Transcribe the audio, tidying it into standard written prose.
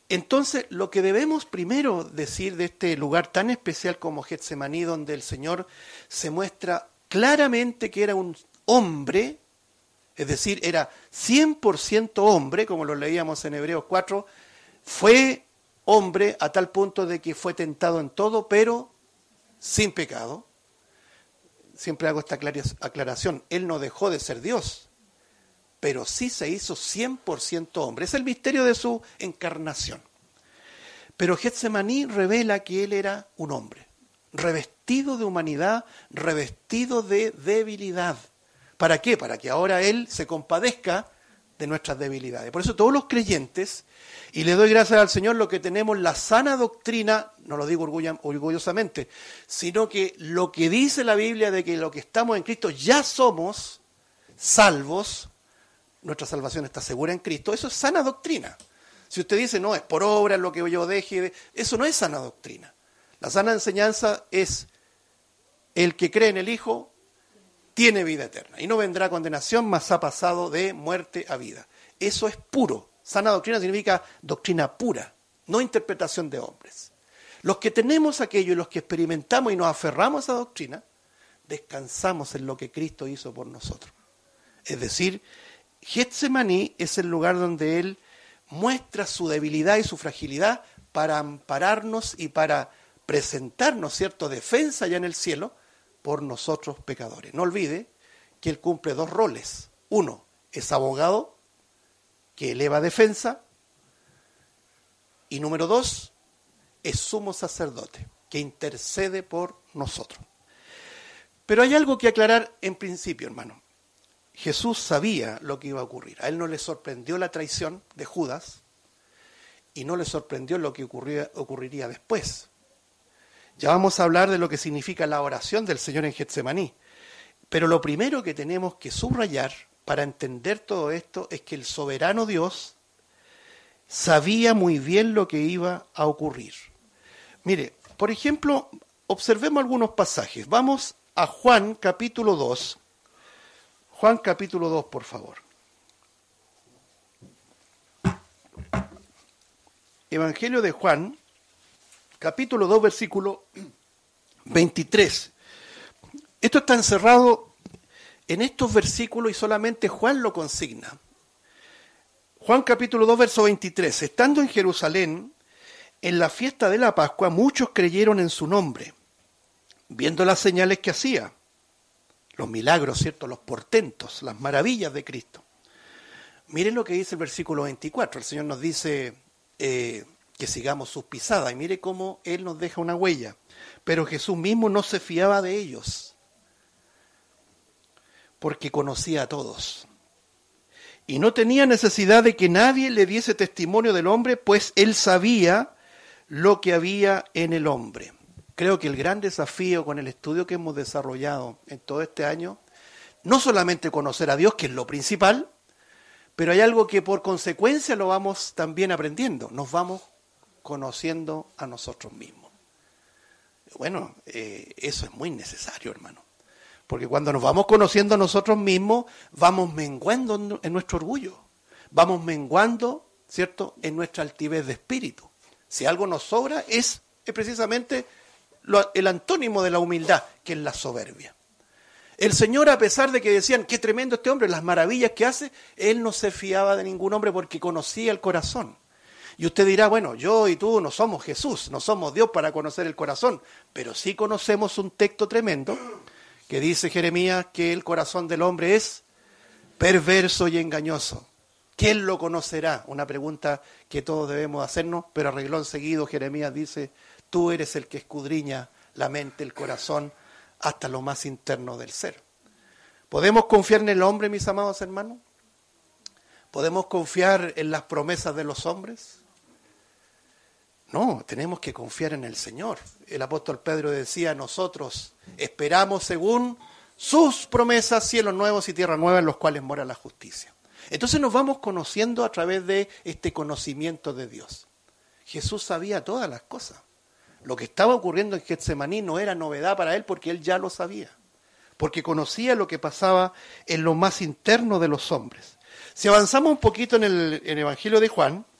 Entonces, lo que debemos primero decir de este lugar tan especial como Getsemaní, donde el Señor se muestra claramente que era un hombre, es decir, era 100% hombre, como lo leíamos en Hebreos 4, fue hombre a tal punto de que fue tentado en todo, pero sin pecado. Siempre hago esta aclaración, él no dejó de ser Dios, pero sí se hizo 100% hombre. Es el misterio de su encarnación. Pero Getsemaní revela que él era un hombre, revestido de humanidad, revestido de debilidad. ¿Para qué? Para que ahora él se compadezca de nuestras debilidades. Por eso todos los creyentes, y le doy gracias al Señor, lo que tenemos la sana doctrina, no lo digo orgullosamente, sino que lo que dice la Biblia de que lo que estamos en Cristo ya somos salvos, nuestra salvación está segura en Cristo, eso es sana doctrina. Si usted dice, no, es por obra, es lo que yo deje, eso no es sana doctrina. La sana enseñanza es, el que cree en el Hijo tiene vida eterna y no vendrá condenación, mas ha pasado de muerte a vida. Eso es puro. Sana doctrina significa doctrina pura, no interpretación de hombres. Los que tenemos aquello y los que experimentamos y nos aferramos a esa doctrina, descansamos en lo que Cristo hizo por nosotros. Es decir, Getsemaní es el lugar donde Él muestra su debilidad y su fragilidad para ampararnos y para presentarnos, ¿cierto?, defensa ya en el cielo por nosotros pecadores. No olvide que Él cumple dos roles. Uno, es abogado, que eleva defensa. Y número dos, es sumo sacerdote, que intercede por nosotros. Pero hay algo que aclarar en principio, hermano. Jesús sabía lo que iba a ocurrir. A Él no le sorprendió la traición de Judas y no le sorprendió lo que ocurriría después. Ya vamos a hablar de lo que significa la oración del Señor en Getsemaní. Pero lo primero que tenemos que subrayar para entender todo esto es que el soberano Dios sabía muy bien lo que iba a ocurrir. Mire, por ejemplo, observemos algunos pasajes. Vamos a Juan capítulo 2. Juan capítulo 2, por favor. Evangelio de Juan, capítulo 2, versículo 23. Esto está encerrado en estos versículos y solamente Juan lo consigna. Juan capítulo 2, verso 23. Estando en Jerusalén, en la fiesta de la Pascua, muchos creyeron en su nombre, viendo las señales que hacía. Los milagros, ¿cierto? Los portentos, las maravillas de Cristo. Miren lo que dice el versículo 24. El Señor nos dice que sigamos sus pisadas. Y mire cómo Él nos deja una huella. Pero Jesús mismo no se fiaba de ellos, porque conocía a todos. Y no tenía necesidad de que nadie le diese testimonio del hombre, pues Él sabía lo que había en el hombre. Creo que el gran desafío con el estudio que hemos desarrollado en todo este año, no solamente conocer a Dios, que es lo principal, pero hay algo que por consecuencia lo vamos también aprendiendo. Nos vamos conociendo a nosotros mismos. Bueno, eso es muy necesario, hermano. Porque cuando nos vamos conociendo a nosotros mismos, vamos menguando en nuestro orgullo. Vamos menguando, ¿cierto?, en nuestra altivez de espíritu. Si algo nos sobra, es precisamente el antónimo de la humildad, que es la soberbia. El Señor, a pesar de que decían, qué tremendo este hombre, las maravillas que hace, Él no se fiaba de ningún hombre porque conocía el corazón. Y usted dirá, bueno, yo y tú no somos Jesús, no somos Dios para conocer el corazón, pero sí conocemos un texto tremendo que dice Jeremías que el corazón del hombre es perverso y engañoso. ¿Quién lo conocerá? Una pregunta que todos debemos hacernos, pero a renglón seguido Jeremías dice, tú eres el que escudriña la mente, el corazón, hasta lo más interno del ser. ¿Podemos confiar en el hombre, mis amados hermanos? ¿Podemos confiar en las promesas de los hombres? No, tenemos que confiar en el Señor. El apóstol Pedro decía, nosotros esperamos según sus promesas, cielos nuevos y tierra nueva en los cuales mora la justicia. Entonces nos vamos conociendo a través de este conocimiento de Dios. Jesús sabía todas las cosas. Lo que estaba ocurriendo en Getsemaní no era novedad para Él porque Él ya lo sabía. Porque conocía lo que pasaba en lo más interno de los hombres. Si avanzamos un poquito en el Evangelio de Juan,